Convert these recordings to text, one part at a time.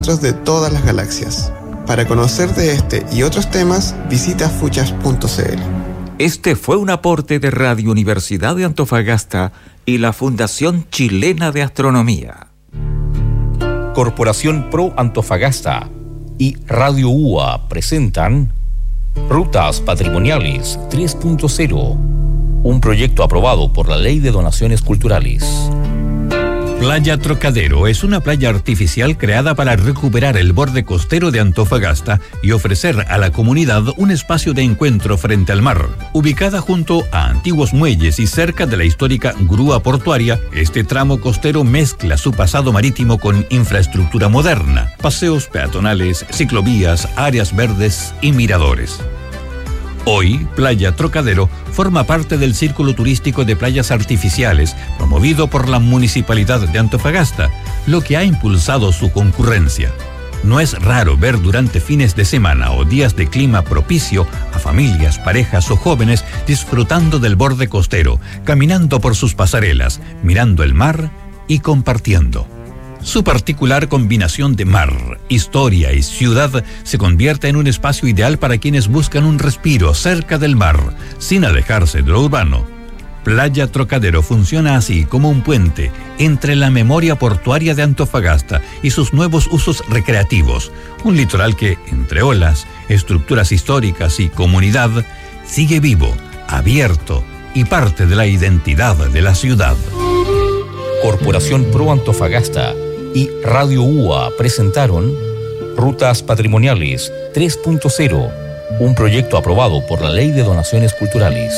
de todas las galaxias. Para conocer de este y otros temas, visita fuchas.cl. Este fue un aporte de Radio Universidad de Antofagasta y la Fundación Chilena de Astronomía. Corporación Pro Antofagasta y Radio UA presentan Rutas Patrimoniales 3.0, un proyecto aprobado por la Ley de Donaciones Culturales. Playa Trocadero es una playa artificial creada para recuperar el borde costero de Antofagasta y ofrecer a la comunidad un espacio de encuentro frente al mar. Ubicada junto a antiguos muelles y cerca de la histórica grúa portuaria, este tramo costero mezcla su pasado marítimo con infraestructura moderna, paseos peatonales, ciclovías, áreas verdes y miradores. Hoy, Playa Trocadero forma parte del Círculo Turístico de Playas Artificiales, promovido por la Municipalidad de Antofagasta, lo que ha impulsado su concurrencia. No es raro ver durante fines de semana o días de clima propicio a familias, parejas o jóvenes disfrutando del borde costero, caminando por sus pasarelas, mirando el mar y compartiendo. Su particular combinación de mar, historia y ciudad se convierte en un espacio ideal para quienes buscan un respiro cerca del mar, sin alejarse de lo urbano. Playa Trocadero funciona así como un puente entre la memoria portuaria de Antofagasta y sus nuevos usos recreativos. Un litoral que, entre olas, estructuras históricas y comunidad, sigue vivo, abierto y parte de la identidad de la ciudad. Corporación Pro Antofagasta y Radio UA presentaron Rutas Patrimoniales 3.0, un proyecto aprobado por la Ley de Donaciones Culturales.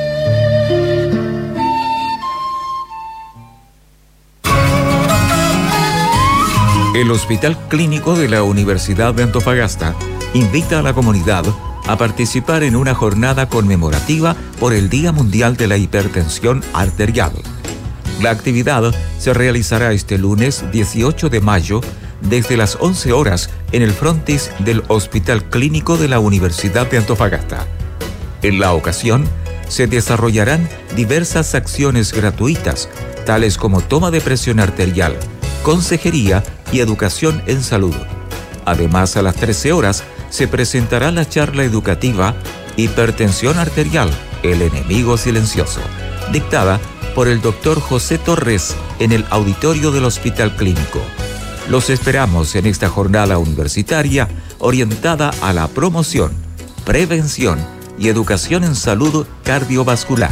El Hospital Clínico de la Universidad de Antofagasta invita a la comunidad a participar en una jornada conmemorativa por el Día Mundial de la Hipertensión Arterial. La actividad se realizará este lunes 18 de mayo desde las 11 horas en el frontis del Hospital Clínico de la Universidad de Antofagasta. En la ocasión, se desarrollarán diversas acciones gratuitas, tales como toma de presión arterial, consejería y educación en salud. Además, a las 13 horas se presentará la charla educativa Hipertensión Arterial, el enemigo silencioso, dictada por el Dr. José Torres en el auditorio del Hospital Clínico. Los esperamos en esta jornada universitaria orientada a la promoción, prevención y educación en salud cardiovascular.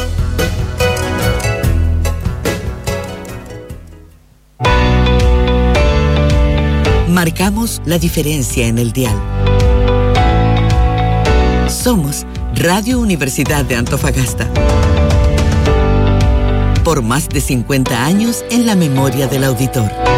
Marcamos la diferencia en el dial. Somos Radio Universidad de Antofagasta. Por más de 50 años en la memoria del auditor.